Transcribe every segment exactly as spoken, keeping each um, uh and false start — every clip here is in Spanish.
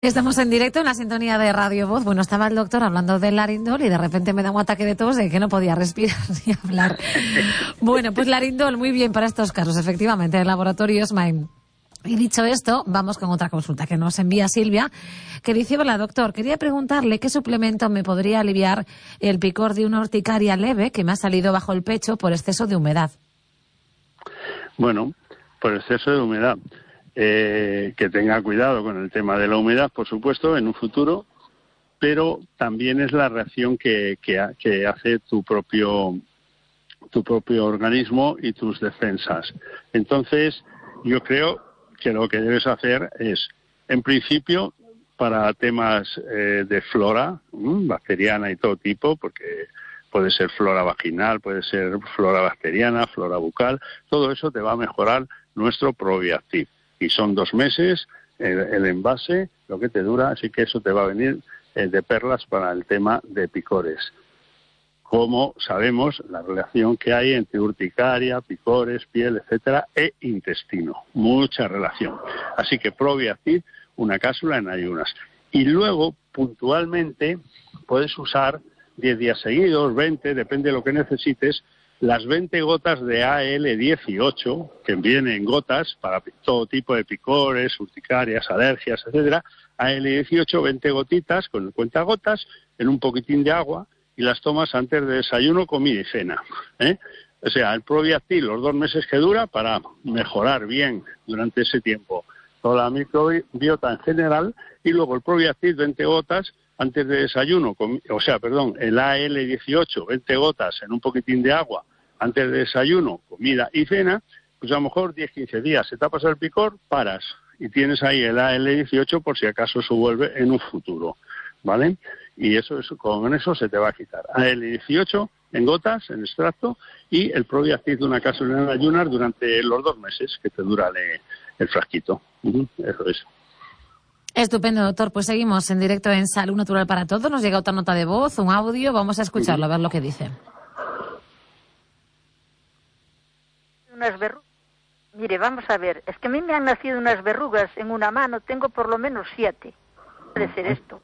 Estamos en directo en la sintonía de Radio Voz. Bueno, estaba el doctor hablando del Larindol y de repente me da un ataque de tos de que no podía respirar ni hablar. Bueno, pues Larindol, muy bien para estos casos, efectivamente, en el laboratorio Smaim. Y dicho esto, vamos con otra consulta que nos envía Silvia, que dice: hola doctor, quería preguntarle qué suplemento me podría aliviar el picor de una urticaria leve que me ha salido bajo el pecho por exceso de humedad. Bueno, por exceso de humedad. Eh, que tenga cuidado con el tema de la humedad, por supuesto, en un futuro, pero también es la reacción que, que, que hace tu propio, tu propio organismo y tus defensas. Entonces, yo creo que lo que debes hacer es, en principio, para temas eh, de flora, ¿m? bacteriana y todo tipo, porque puede ser flora vaginal, puede ser flora bacteriana, flora bucal, todo eso te va a mejorar nuestro Probiactiv. Y son dos meses el, el envase, lo que te dura, así que eso te va a venir eh, de perlas para el tema de picores. Como sabemos, la relación que hay entre urticaria, picores, piel, etcétera, e intestino. Mucha relación. Así que Probiactiv, una cápsula en ayunas. Y luego, puntualmente, puedes usar diez días seguidos, veinte, depende de lo que necesites, las veinte gotas de A L dieciocho, que vienen en gotas para todo tipo de picores, urticarias, alergias, etcétera. A L dieciocho, veinte gotitas con el cuentagotas en un poquitín de agua y las tomas antes de desayuno, comida y cena. ¿eh? O sea, el Probiactiv, los dos meses que dura, para mejorar bien durante ese tiempo toda la microbiota en general, y luego el Probiactiv, veinte gotas antes de desayuno, o sea, perdón, el A L dieciocho, veinte gotas en un poquitín de agua antes de desayuno, comida y cena, pues a lo mejor diez a quince días se te ha pasado el picor, paras y tienes ahí el A L dieciocho por si acaso eso vuelve en un futuro, ¿vale? Y eso, eso con eso se te va a quitar. A L dieciocho en gotas, en extracto, y el Probiactiv de una cápsula en ayunas durante los dos meses que te dura el, el frasquito. Uh-huh, eso es. Estupendo, doctor. Pues seguimos en directo en Salud Natural para Todos. Nos llega otra nota de voz, un audio. Vamos a escucharlo, uh-huh. a ver lo que dice. Unas verrugas. Mire, vamos a ver. Es que a mí me han nacido unas verrugas en una mano. Tengo por lo menos siete. ¿Puede ser esto?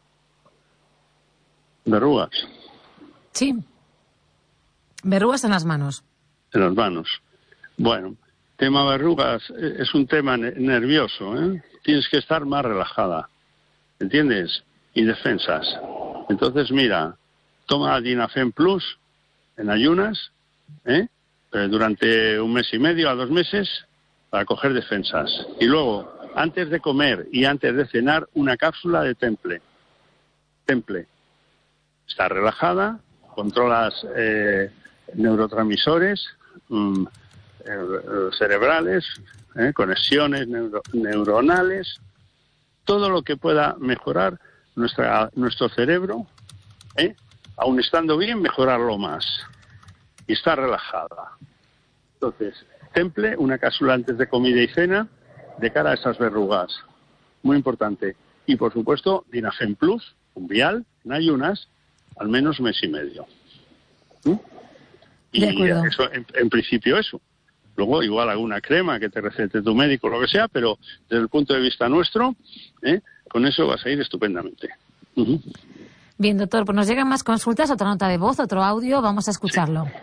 ¿Verrugas? Sí. Verrugas en las manos. En las manos. Bueno, tema verrugas es un tema nervioso, ¿eh? Tienes que estar más relajada, ¿entiendes? Y defensas. Entonces, mira, toma Dinafen Plus en ayunas, ¿eh? durante un mes y medio a dos meses para coger defensas. Y luego, antes de comer y antes de cenar, una cápsula de Temple. Temple. Estás relajada, controlas eh, neurotransmisores mmm, eh, cerebrales, eh, conexiones neuro, neuronales, todo lo que pueda mejorar nuestra, nuestro cerebro, eh, aun estando bien, mejorarlo más. Y está relajada. Entonces, Temple, una cápsula antes de comida y cena, de cara a esas verrugas. Muy importante. Y, por supuesto, Dinafen Plus, un vial, en ayunas, al menos mes y medio. ¿Mm? Y eso, en, en principio, eso. Luego, igual alguna crema que te recete tu médico, lo que sea, pero desde el punto de vista nuestro, ¿eh? con eso vas a ir estupendamente. Uh-huh. Bien, doctor, pues nos llegan más consultas, otra nota de voz, otro audio, vamos a escucharlo. Sí.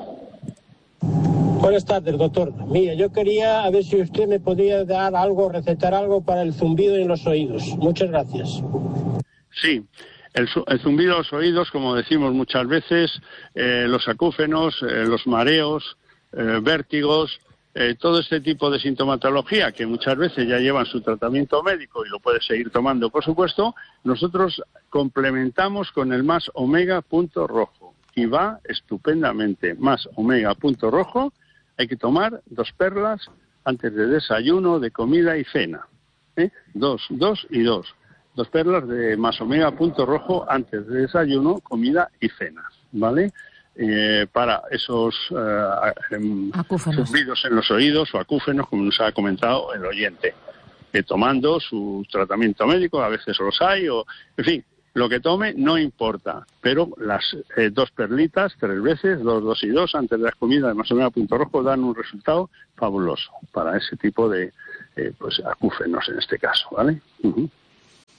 Buenas tardes, doctor. Mira, yo quería a ver si usted me podía dar algo, recetar algo para el zumbido en los oídos. Muchas gracias. Sí, el, el zumbido en los oídos, como decimos muchas veces, eh, los acúfenos, eh, los mareos, eh, vértigos, eh, todo este tipo de sintomatología que muchas veces ya llevan su tratamiento médico y lo puedes seguir tomando, por supuesto, nosotros complementamos con el Más Omega Punto Rojo y va estupendamente. Más Omega Punto Rojo, hay que tomar dos perlas antes de desayuno, de comida y cena. ¿eh? Dos, dos y dos. Dos perlas de Más Omega Punto Rojo antes de desayuno, comida y cena, ¿vale? Eh, para esos eh, zumbidos en los oídos o acúfenos, como nos ha comentado el oyente. Que tomando su tratamiento médico, a veces los hay, o en fin, lo que tome no importa, pero las eh, dos perlitas, tres veces, dos, dos y dos, antes de la comida de Más Omega Punto Rojo, dan un resultado fabuloso para ese tipo de eh, pues acúfenos en este caso, ¿vale? Uh-huh.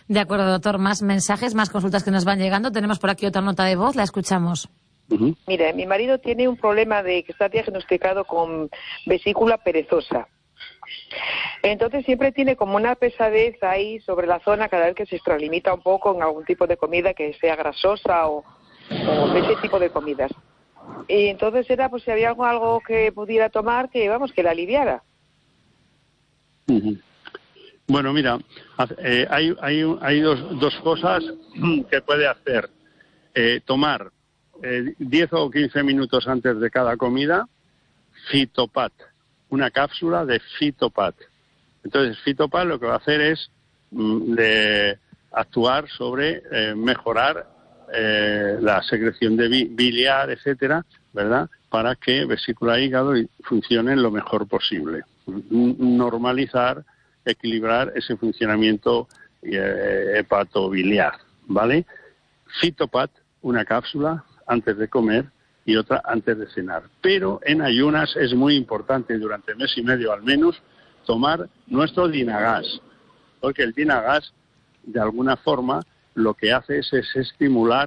De acuerdo, doctor. Más mensajes, más consultas que nos van llegando. Tenemos por aquí otra nota de voz, la escuchamos. Uh-huh. Mira, mi marido tiene un problema de que está diagnosticado con vesícula perezosa. Entonces siempre tiene como una pesadez ahí sobre la zona cada vez que se extralimita un poco en algún tipo de comida que sea grasosa o, o ese tipo de comidas. Y entonces era pues si había algo, algo que pudiera tomar que, vamos, que la aliviara. Uh-huh. Bueno, mira, eh, hay, hay, hay dos, dos cosas que puede hacer. Eh, tomar eh, diez o quince minutos antes de cada comida Fitopat, una cápsula de Fitopat. Entonces, Fitopat lo que va a hacer es mm, de actuar sobre eh, mejorar eh, la secreción de bi- biliar, etcétera, ¿verdad? Para que vesícula e hígado funcionen lo mejor posible. Normalizar, equilibrar ese funcionamiento eh, hepatobiliar, ¿vale? Fitopat, una cápsula antes de comer y otra antes de cenar. Pero en ayunas es muy importante, durante mes y medio al menos, tomar nuestro Dinagas, porque el Dinagas, de alguna forma, lo que hace es, es estimular